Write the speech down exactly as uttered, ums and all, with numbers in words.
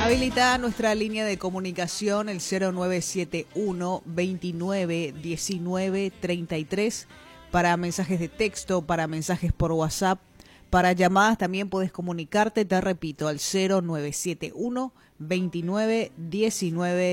Habilita nuestra línea de comunicación, el cero nueve siete uno, veintinueve, diecinueve, treinta y tres, para mensajes de texto, para mensajes por WhatsApp, para llamadas también puedes comunicarte, te repito, al cero nueve siete uno, veintinueve, diecinueve,